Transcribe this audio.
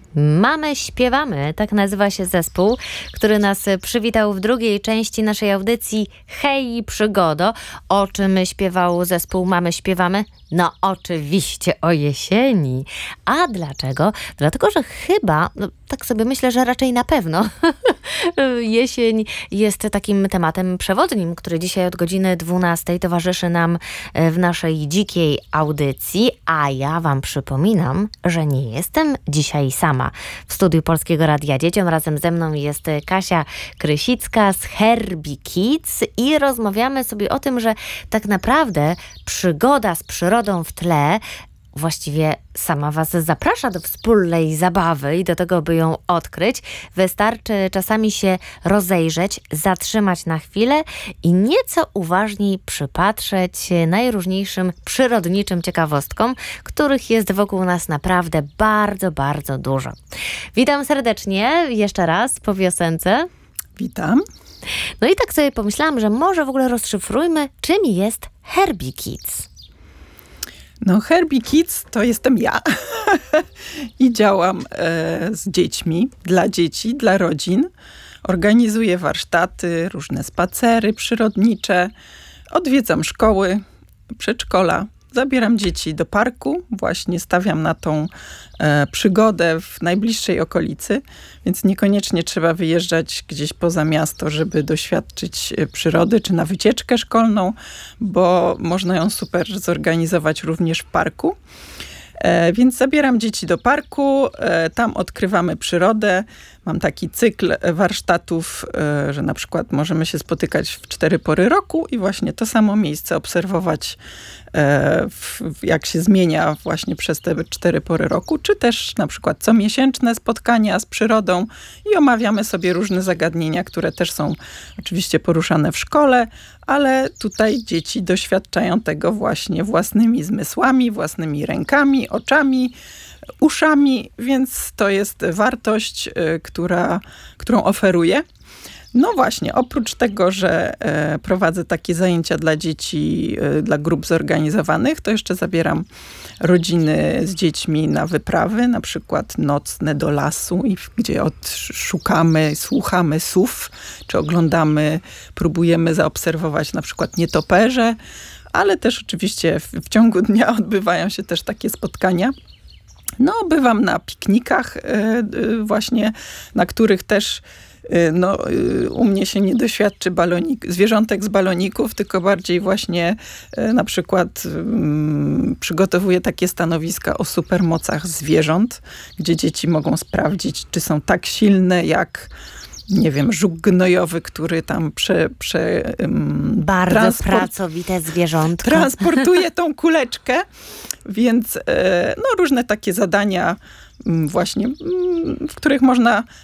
Mamy, śpiewamy, tak nazywa się zespół, który nas przywitał w drugiej części naszej audycji Hej Przygodo. O czym śpiewał zespół Mamy, śpiewamy? No oczywiście o jesieni. A dlaczego? Dlatego, że chyba, tak sobie myślę, że raczej na pewno, jesień jest takim tematem przewodnim, który dzisiaj od godziny 12 towarzyszy nam w naszej dzikiej audycji. A ja wam przypominam, że nie jestem dzisiaj sama. W studiu Polskiego Radia Dzieciom razem ze mną jest Kasia Krysicka z Herbie Kids i rozmawiamy sobie o tym, że tak naprawdę przygoda z przyrodą w tle właściwie sama was zaprasza do wspólnej zabawy i do tego, by ją odkryć. Wystarczy czasami się rozejrzeć, zatrzymać na chwilę i nieco uważniej przypatrzeć najróżniejszym przyrodniczym ciekawostkom, których jest wokół nas naprawdę bardzo, bardzo dużo. Witam serdecznie jeszcze raz po wiosence. Witam. No i tak sobie pomyślałam, że może w ogóle rozszyfrujmy, czym jest Herbie Kids. No, Herbie Kids to jestem ja i działam z dziećmi, dla dzieci, dla rodzin. Organizuję warsztaty, różne spacery przyrodnicze, odwiedzam szkoły, przedszkola. Zabieram dzieci do parku, właśnie stawiam na tą przygodę w najbliższej okolicy, więc niekoniecznie trzeba wyjeżdżać gdzieś poza miasto, żeby doświadczyć przyrody, czy na wycieczkę szkolną, bo można ją super zorganizować również w parku. Więc zabieram dzieci do parku, tam odkrywamy przyrodę. Mam taki cykl warsztatów, że na przykład możemy się spotykać w 4 pory roku i właśnie to samo miejsce obserwować, jak się zmienia właśnie przez te 4 pory roku, czy też na przykład comiesięczne spotkania z przyrodą i omawiamy sobie różne zagadnienia, które też są oczywiście poruszane w szkole, ale tutaj dzieci doświadczają tego właśnie własnymi zmysłami, własnymi rękami, oczami, uszami, więc to jest wartość, którą oferuję. No właśnie, oprócz tego, że prowadzę takie zajęcia dla dzieci, dla grup zorganizowanych, to jeszcze zabieram rodziny z dziećmi na wyprawy, na przykład nocne do lasu, gdzie szukamy, słuchamy sów, czy oglądamy, próbujemy zaobserwować na przykład nietoperze, ale też oczywiście w ciągu dnia odbywają się też takie spotkania. No, bywam na piknikach właśnie, na których też u mnie się nie doświadczy zwierzątek z baloników, tylko bardziej właśnie na przykład przygotowuję takie stanowiska o supermocach zwierząt, gdzie dzieci mogą sprawdzić, czy są tak silne jak, nie wiem, żuk gnojowy, który tam bardzo pracowite zwierzątko. Transportuje tą kuleczkę, więc różne takie zadania właśnie, w których można